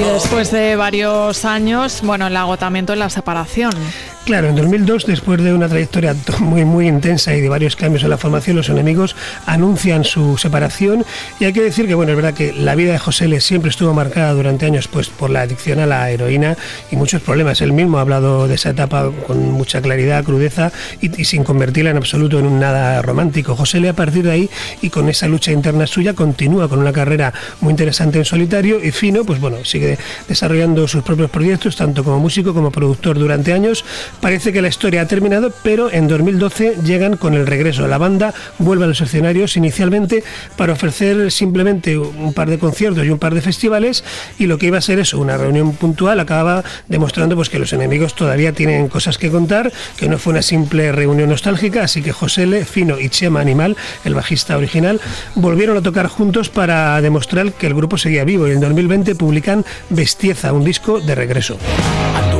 después de varios años, bueno, el agotamiento en la separación. Claro, en 2002, después de una trayectoria muy intensa y de varios cambios en la formación, los Enemigos anuncian su separación, y hay que decir que, bueno, es verdad que la vida de José L. siempre estuvo marcada durante años pues por la adicción a la heroína y muchos problemas. Él mismo ha hablado de esa etapa con mucha claridad, crudeza y sin convertirla en absoluto en un nada romántico. José L. a partir de ahí y con esa lucha interna suya continúa con una carrera muy interesante en solitario, y Fino, pues bueno, sigue desarrollando sus propios proyectos, tanto como músico como productor durante años. Parece que la historia ha terminado, pero en 2012 llegan con el regreso. La banda vuelve a los escenarios inicialmente para ofrecer simplemente un par de conciertos y un par de festivales, y lo que iba a ser eso, una reunión puntual, acaba demostrando pues que los Enemigos todavía tienen cosas que contar, que no fue una simple reunión nostálgica, así que José L., Fino y Chema Animal, el bajista original, volvieron a tocar juntos para demostrar que el grupo seguía vivo, y en 2020 publican Bestieza, un disco de regreso.